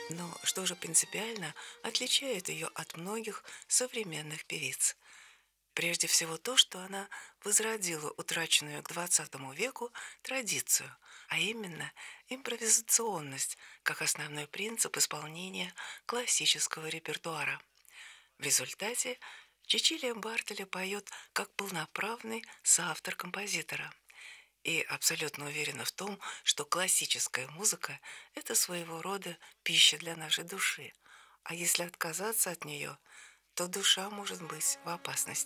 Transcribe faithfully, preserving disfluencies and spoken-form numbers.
Но что же принципиально отличает ее от многих современных певиц? Прежде всего то, что она возродила утраченную к двадцатому веку традицию, а именно импровизационность как основной принцип исполнения классического репертуара. В результате Чичилия Бартоли поет как полноправный соавтор композитора и абсолютно уверена в том, что классическая музыка — это своего рода пища для нашей души, а если отказаться от нее, то душа может быть в опасности.